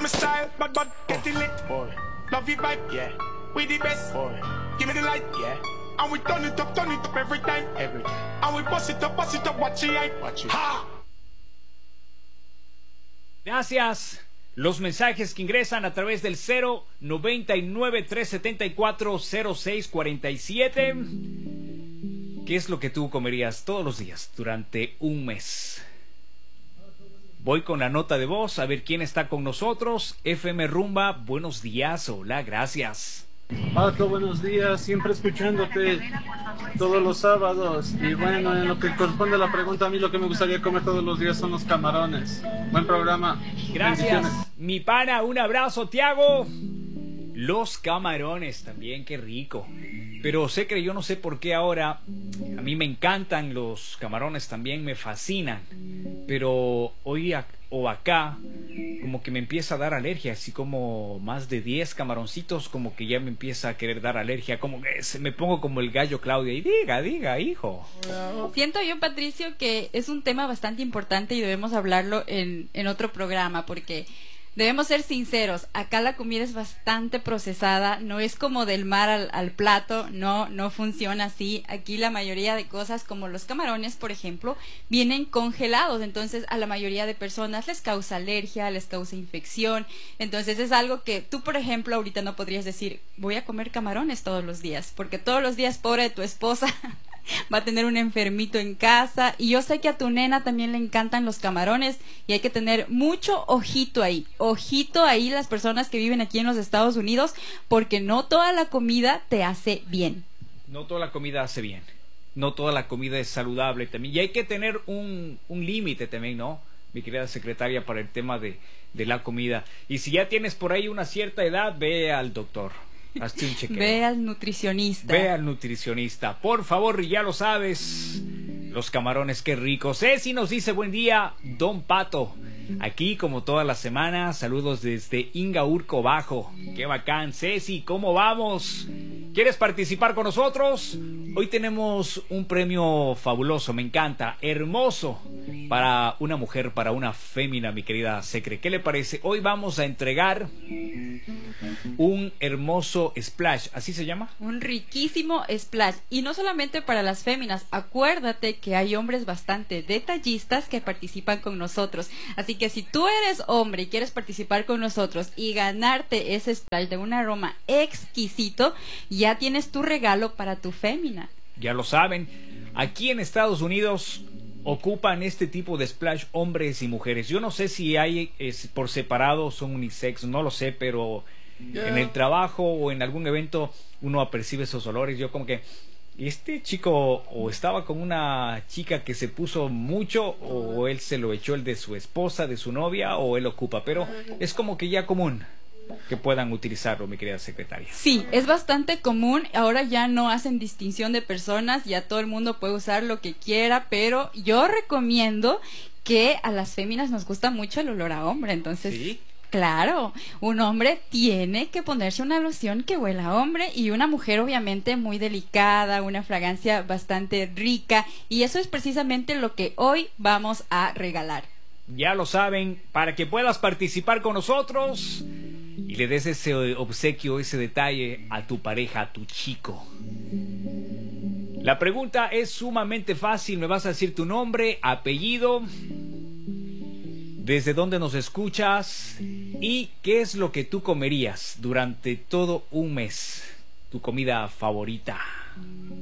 my style, but getting lit. Boy. Love your vibe, yeah. We the best, boy. Give me the light, yeah. And we turn it up every time. Every time. And we bust it up, watch it, watch it. Ha! Gracias. Los mensajes que ingresan a través del 099-374-0647. ¿Qué es lo que tú comerías todos los días durante un mes? Voy con la nota de voz a ver quién está con nosotros. FM Rumba, buenos días. Hola, gracias. Pato, buenos días. Siempre escuchándote todos los sábados. Y bueno, en lo que corresponde a la pregunta, a mí lo que me gustaría comer todos los días son los camarones. Buen programa. Gracias, mi pana. Un abrazo, Tiago. Los camarones también, qué rico. Pero sé que yo no sé por qué ahora a mí me encantan los camarones, también me fascinan. Pero hoy o acá como que me empieza a dar alergia, así como más de 10 camaroncitos, como que ya me empieza a querer dar alergia, como que me pongo como el gallo Claudia y diga, hijo. Siento yo, Patricio, que es un tema bastante importante y debemos hablarlo en otro programa, porque debemos ser sinceros, acá la comida es bastante procesada, no es como del mar al plato, no funciona así. Aquí la mayoría de cosas, como los camarones, por ejemplo, vienen congelados, entonces a la mayoría de personas les causa alergia, les causa infección. Entonces es algo que tú, por ejemplo, ahorita no podrías decir, voy a comer camarones todos los días, porque todos los días, pobre de tu esposa, va a tener un enfermito en casa. Y yo sé que a tu nena también le encantan los camarones y hay que tener mucho ojito ahí las personas que viven aquí en los Estados Unidos, porque no toda la comida te hace bien. No toda la comida hace bien, no toda la comida es saludable también, y hay que tener un límite también, ¿no, mi querida secretaria, para el tema de la comida? Y si ya tienes por ahí una cierta edad, ve al doctor. Hazte un chequeo. Ve al nutricionista. Ve al nutricionista, por favor, ya lo sabes. Los camarones, qué ricos. Ceci nos dice, buen día, Don Pato. Aquí como toda la semana, saludos desde Ingaurco Bajo. Qué bacán. Ceci, ¿cómo vamos? ¿Quieres participar con nosotros? Hoy tenemos un premio fabuloso, me encanta, hermoso, para una mujer, para una fémina, mi querida Secre. ¿Qué le parece? Hoy vamos a entregar un hermoso splash, ¿así se llama? Un riquísimo splash. Y no solamente para las féminas, acuérdate que hay hombres bastante detallistas que participan con nosotros. Así que si tú eres hombre y quieres participar con nosotros y ganarte ese splash de un aroma exquisito, ya tienes tu regalo para tu fémina. Ya lo saben, aquí en Estados Unidos ocupan este tipo de splash hombres y mujeres. Yo no sé si hay por separado, son unisex, no lo sé, pero en el trabajo o en algún evento uno apercibe esos olores. Yo como que este chico o estaba con una chica que se puso mucho, o él se lo echó el de su esposa, de su novia, o él ocupa, pero es como que ya común que puedan utilizarlo, mi querida secretaria. Sí, es bastante común. Ahora ya no hacen distinción de personas, ya todo el mundo puede usar lo que quiera, pero yo recomiendo que a las féminas nos gusta mucho el olor a hombre, entonces ¿sí? Claro, un hombre tiene que ponerse una loción que huela a hombre, y una mujer obviamente muy delicada, una fragancia bastante rica, y eso es precisamente lo que hoy vamos a regalar. Ya lo saben, para que puedas participar con nosotros y le des ese obsequio, ese detalle a tu pareja, a tu chico. La pregunta es sumamente fácil, me vas a decir tu nombre, apellido, desde dónde nos escuchas y qué es lo que tú comerías durante todo un mes, tu comida favorita.